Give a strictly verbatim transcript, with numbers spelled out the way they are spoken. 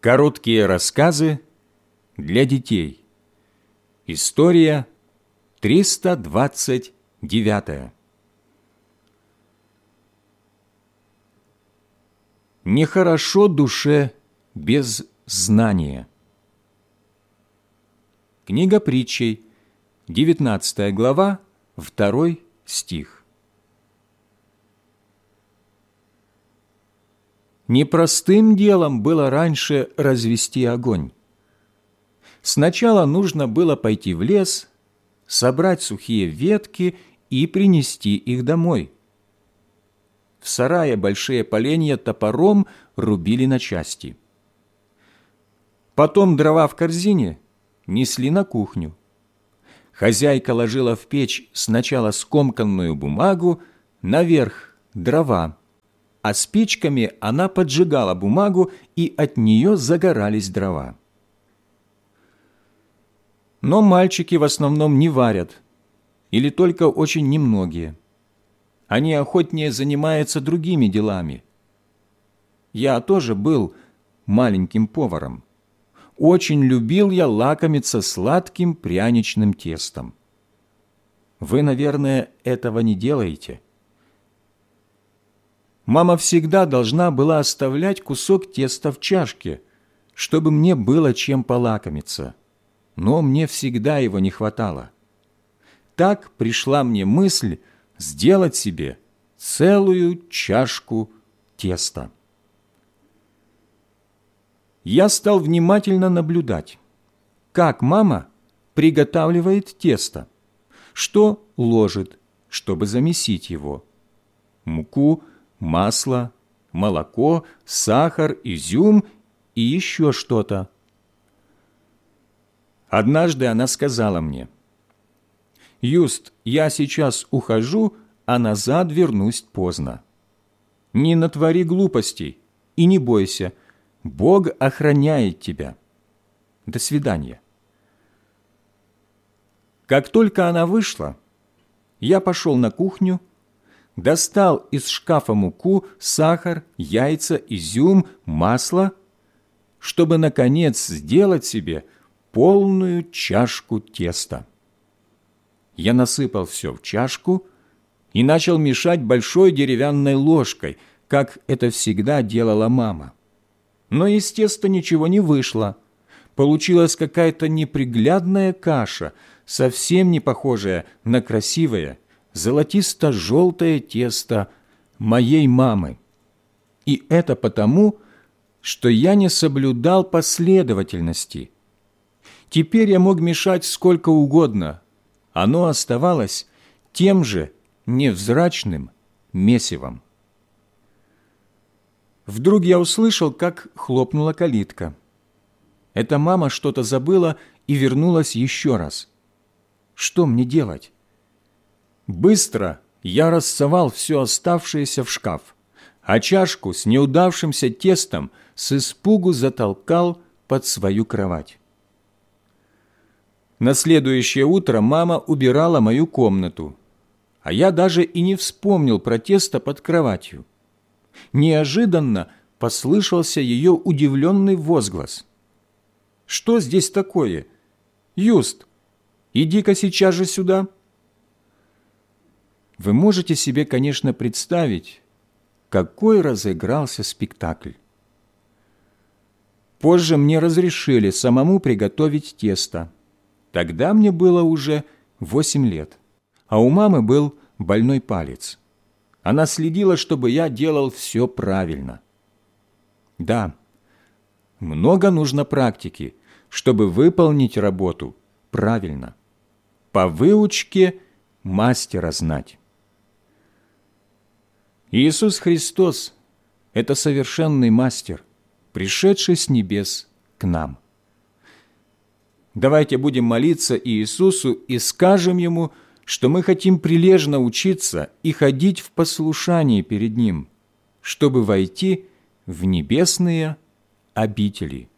Короткие рассказы для детей. История триста двадцать девятая. Нехорошо душе без знания. Книга притчей, девятнадцатая глава, второй стих. Непростым делом было раньше развести огонь. Сначала нужно было пойти в лес, собрать сухие ветки и принести их домой. В сарае большие поленья топором рубили на части. Потом дрова в корзине несли на кухню. Хозяйка ложила в печь сначала скомканную бумагу, наверх дрова, а спичками она поджигала бумагу, и от нее загорались дрова. Но мальчики в основном не варят, или только очень немногие. Они охотнее занимаются другими делами. Я тоже был маленьким поваром. Очень любил я лакомиться сладким пряничным тестом. Вы, наверное, этого не делаете. Мама всегда должна была оставлять кусок теста в чашке, чтобы мне было чем полакомиться, но мне всегда его не хватало. Так пришла мне мысль сделать себе целую чашку теста. Я стал внимательно наблюдать, как мама приготавливает тесто, что ложит, чтобы замесить его: муку, масло, молоко, сахар, изюм и еще что-то. Однажды она сказала мне: «Юст, я сейчас ухожу, а назад вернусь поздно. Не натвори глупостей и не бойся, Бог охраняет тебя. До свидания». Как только она вышла, я пошел на кухню, достал из шкафа муку, сахар, яйца, изюм, масло, чтобы, наконец, сделать себе полную чашку теста. Я насыпал все в чашку и начал мешать большой деревянной ложкой, как это всегда делала мама. Но из теста ничего не вышло. Получилась какая-то неприглядная каша, совсем не похожая на красивое, золотисто-желтое тесто моей мамы. И это потому, что я не соблюдал последовательности. Теперь я мог мешать сколько угодно. Оно оставалось тем же невзрачным месивом. Вдруг я услышал, как хлопнула калитка. Эта мама что-то забыла и вернулась еще раз. Что мне делать? Быстро я рассовал все оставшееся в шкаф, а чашку с неудавшимся тестом с испугу затолкал под свою кровать. На следующее утро мама убирала мою комнату, а я даже и не вспомнил про тесто под кроватью. Неожиданно послышался ее удивленный возглас: «Что здесь такое? Юст, иди-ка сейчас же сюда!» Вы можете себе, конечно, представить, какой разыгрался спектакль. Позже мне разрешили самому приготовить тесто. Тогда мне было уже восемь лет, а у мамы был больной палец. Она следила, чтобы я делал все правильно. Да, много нужно практики, чтобы выполнить работу правильно. По выучке мастера знать. Иисус Христос – это совершенный мастер, пришедший с небес к нам. Давайте будем молиться Иисусу и скажем Ему, что мы хотим прилежно учиться и ходить в послушании перед Ним, чтобы войти в небесные обители.